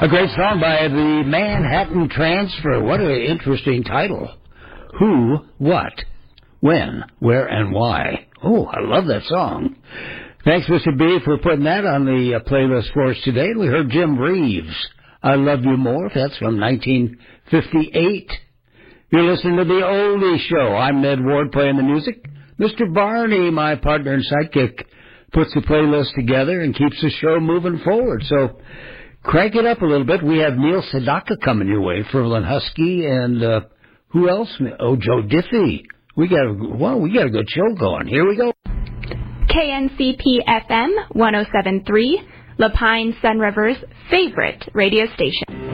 A great song by the Manhattan Transfer. What an interesting title. Who, what, when, where, and why. Oh, I love that song. Thanks, Mr. B, for putting that on the playlist for us today. We heard Jim Reeves, I Love You More. That's from 1958. You're listening to The Oldie Show. I'm Ned Ward playing the music. Mr. Barney, my partner and sidekick, puts the playlist together and keeps the show moving forward. So crank it up a little bit. We have Neil Sedaka coming your way, Ferlin Husky, and who else? Oh, Joe Diffie. We got a good show going. Here we go. KNCP FM 107.3, La Pine Sun River's favorite radio station.